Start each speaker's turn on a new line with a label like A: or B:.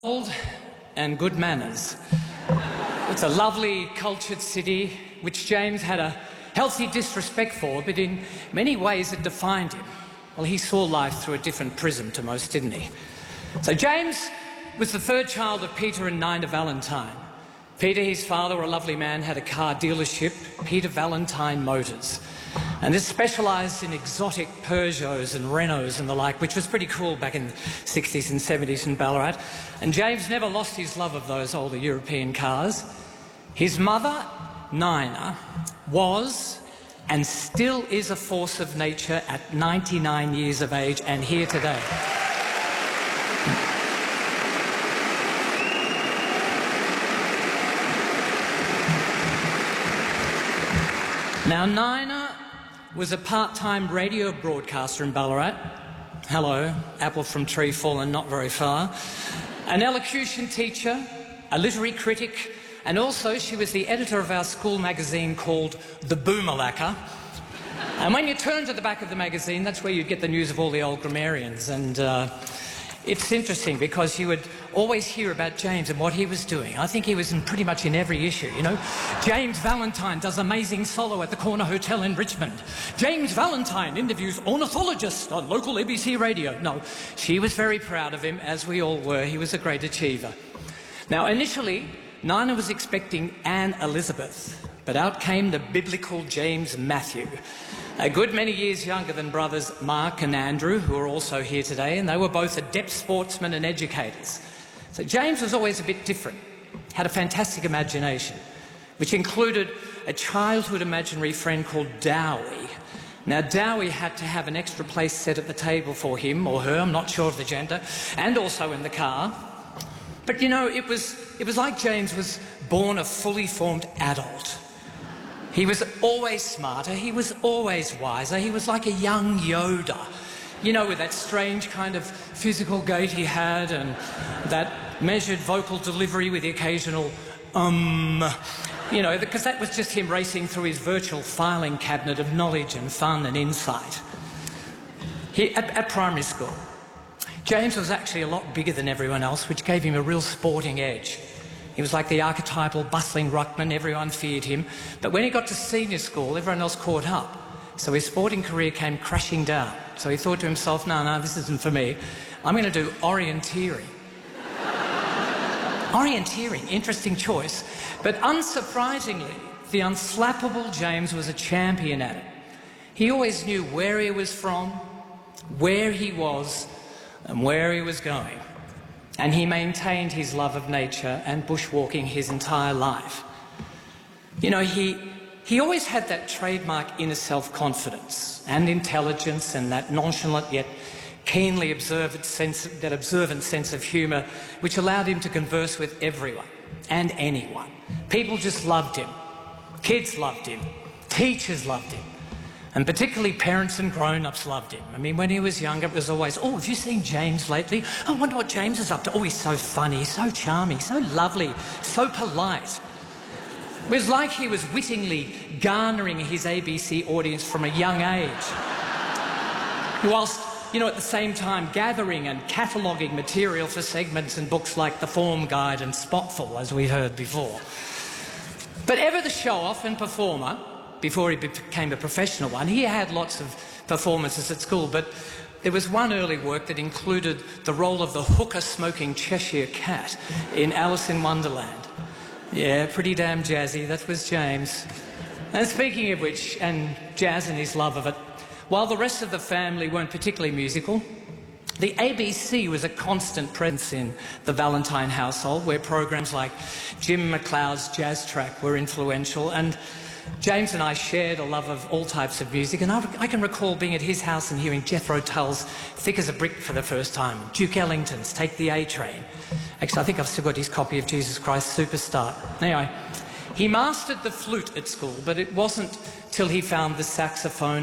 A: Old and good manners. It's a lovely, cultured city, which James had a healthy disrespect for, but in many ways it defined him. Well, he saw life through a different prism to most, didn't he? So James was the third child of Peter and Nina Valentine. Peter, his father, a lovely man, had a car dealership, Peter Valentine Motors. And this specialised in exotic Peugeots and Renaults and the like, which was pretty cool back in the 60s and 70s in Ballarat. And James never lost his love of those older European cars. His mother, Nina, was and still is a force of nature at 99 years of age and here today. Now, Nina was a part-time radio broadcaster in Ballarat. Hello, apple from tree fallen not very far. An elocution teacher, a literary critic, and also she was the editor of our school magazine called The Boomalacca. And when you turn to the back of the magazine, that's where you'd get the news of all the old grammarians. And it's interesting because you would always hear about James and what he was doing. I think he was pretty much in every issue, you know. James Valentine does amazing solo at the Corner Hotel in Richmond. James Valentine interviews ornithologists on local ABC radio. No, she was very proud of him, as we all were. He was a great achiever. Now, initially, Nina was expecting Anne Elizabeth, but out came the biblical James Matthew. A good many years younger than brothers Mark and Andrew, who are also here today, and they were both adept sportsmen and educators. So James was always a bit different, had a fantastic imagination, which included a childhood imaginary friend called Dowie. Now, Dowie had to have an extra place set at the table for him or her, I'm not sure of the gender, and also in the car. But, you know, it was like James was born a fully formed adult. He was always smarter, he was always wiser, he was like a young Yoda. You know, with that strange kind of physical gait he had and that measured vocal delivery with the occasional you know, because that was just him racing through his virtual filing cabinet of knowledge and fun and insight. At primary school, James was actually a lot bigger than everyone else, which gave him a real sporting edge. He was like the archetypal bustling ruckman, everyone feared him. But when he got to senior school, everyone else caught up. So his sporting career came crashing down. So he thought to himself, no, this isn't for me. I'm going to do orienteering. Orienteering, interesting choice. But unsurprisingly, the unflappable James was a champion at it. He always knew where he was from, where he was, and where he was going. And he maintained his love of nature and bushwalking his entire life. You know, he always had that trademark inner self-confidence and intelligence and that nonchalant yet keenly observant sense of humour which allowed him to converse with everyone and anyone. People just loved him. Kids loved him. Teachers loved him. And particularly parents and grown-ups loved him. I mean, when he was younger, it was always, oh, have you seen James lately? I wonder what James is up to. Oh, he's so funny, so charming, so lovely, so polite. It was like he was wittingly garnering his ABC audience from a young age. Whilst, you know, at the same time gathering and cataloguing material for segments and books like The Form Guide and Spotful, as we heard before. But ever the show-off and performer, before he became a professional one, he had lots of performances at school, but there was one early work that included the role of the hookah-smoking Cheshire Cat in Alice in Wonderland. Yeah, pretty damn jazzy, that was James. And speaking of which, and jazz and his love of it, while the rest of the family weren't particularly musical, the ABC was a constant presence in the Valentine household, where programs like Jim McLeod's Jazz Track were influential, and James and I shared a love of all types of music, and I can recall being at his house and hearing Jethro Tull's Thick as a Brick for the first time, Duke Ellington's Take the A-Train. Actually, I think I've still got his copy of Jesus Christ Superstar. Anyway, he mastered the flute at school, but it wasn't till he found the saxophone